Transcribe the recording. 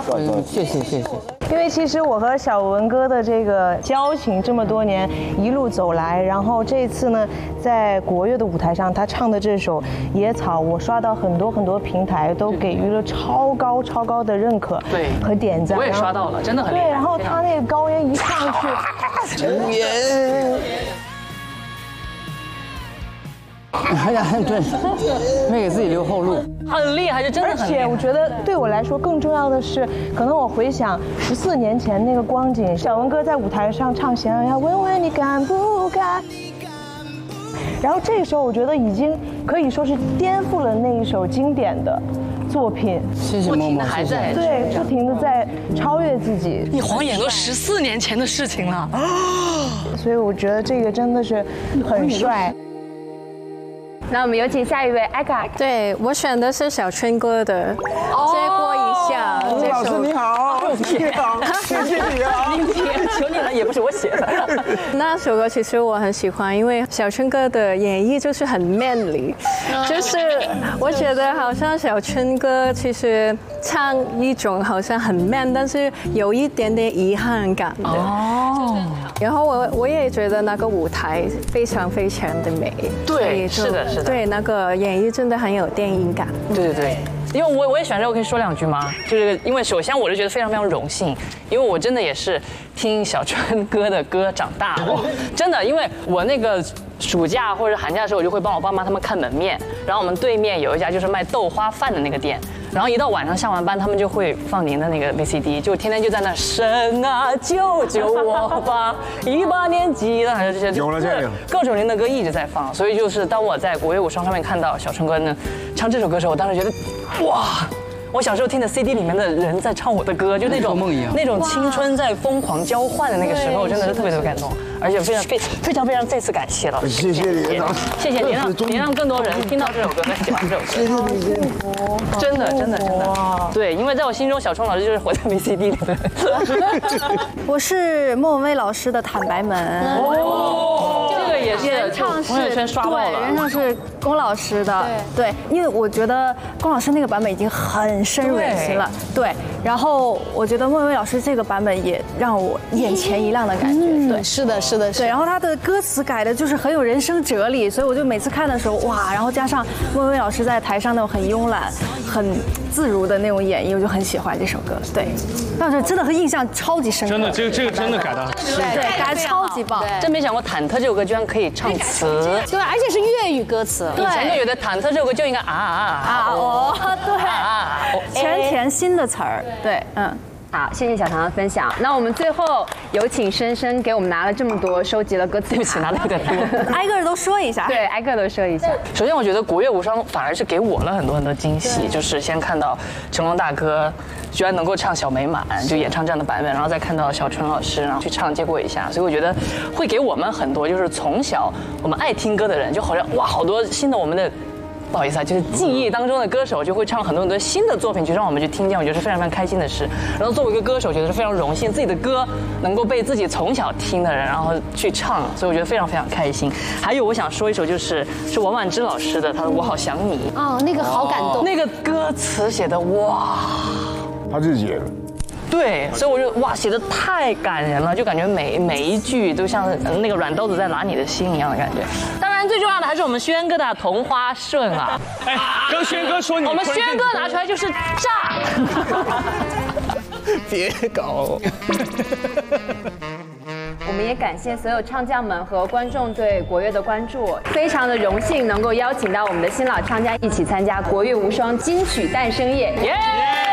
谢谢。 因为其实我和小文哥的这个交情这么多年一路走来，然后这次呢，在国乐的舞台上，他唱的这首《野草》，我刷到很多平台都给予了超高的认可和点赞。 我也刷到了，真的很厉害。 对，然后他那个高音一上去， 成年。哎呀，对，没给自己留后路， 很厉害，就真的很厉害。 而且我觉得对我来说更重要的是，可能我回想14年前那个光景，小文哥在舞台上唱《想要问问你敢不敢》，然后这个时候我觉得已经可以说是颠覆了那一首经典的作品。 谢谢默默， 还在对，不停的在超越自己。 你晃眼都14年前的事情了， 所以我觉得这个真的是很帅。 那我们有请下一位艾卡。 对，我选的是小春哥的《借过一下》。 老师你好，你好，谢谢你啊， 求你了，也不是我写的。 那首歌其实我很喜欢，因为小春哥的演绎就是很 manly， 就是我觉得好像小春哥其实唱一种好像很 man， 但是有一点点遗憾感的。哦。然后我也觉得那个舞台非常的美。 对，是的。 对，那个演绎真的很有电影感。 对。因为我也选这个，我可以说2句吗？就是因为首先我就觉得非常荣幸，因为我真的也是听小春哥的歌长大，真的，因为我那个暑假或者寒假的时候，我就会帮我爸妈他们看门面，然后我们对面有一家就是卖豆花饭的那个店，然后一到晚上下完班，他们就会放您的那个 VCD， 就天天就在那神啊救救我吧，18年级的还是这些， 有了这个各种您的歌一直在放，所以就是当我在国乐无双上面看到小春哥呢唱这首歌的时候，我当时觉得哇。我小时候听的 CD 里面的人在唱我的歌，就那种那种青春在疯狂交换的那个时候，真的是特别感动，而且非常再次感谢了， 谢谢你， 谢谢您让更多人听到这首歌，喜欢这首歌， 谢谢你， 真的，对，因为在我心中小春老师就是活在 VCD 里的。 我是莫文蔚老师的《坦白门》。 这个也是原唱是朋友圈刷爆了， 对，原唱是龚老师的，对，因为我觉得龚老师那个版本已经很深入人心了，对，然后我觉得莫文蔚老师这个版本也让我眼前一亮的感觉，对， 是的， 对，然后他的歌词改的就是很有人生哲理，所以我就每次看的时候，哇，然后加上莫文蔚老师在台上那种很慵懒、很自如的那种演绎，我就很喜欢这首歌，对，当时真的和印象超级深刻， 真的，这个真的改的， 对，改的超级棒， 真没想过《忐忑》这首歌居然可以唱词， 对，而且是粤语歌词， 以前就觉得《忐忑》这首歌就应该对，全填新的词儿，对， 好，谢谢小唐的分享。那我们最后有请深深给我们拿了这么多，收集了歌词。 对不起，拿了有点多， 挨个都说一下。 对，挨个都说一下。 首先，我觉得国乐无双反而是给我了很多惊喜，就是先看到成龙大哥居然能够唱《小美满》，就演唱这样的版本，然后再看到小春老师，然后去唱《借过一下》，所以我觉得会给我们很多，就是从小我们爱听歌的人，就好像哇，好多新的我们的。不好意思啊，就是记忆当中的歌手就会唱很多新的作品，去让我们去听见，我觉得是非常开心的事。然后作为一个歌手，觉得是非常荣幸，自己的歌能够被自己从小听的人，然后去唱，所以我觉得非常开心。还有我想说一首，是王婉之老师的，他的《我好想你》。 哦，那个好感动， 那个歌词写的哇， 他自己写的。 对，所以我就哇，写的太感人了，就感觉每一句都像那个软刀子在拿你的心一样的感觉。当然，最重要的还是我们轩哥的《同花顺》啊！ 哎，刚轩哥说你， 我们轩哥拿出来就是炸。 别搞。 我们也感谢所有唱将们和观众对国乐的关注，非常的荣幸能够邀请到我们的新老唱将一起参加国乐无双金曲诞生夜。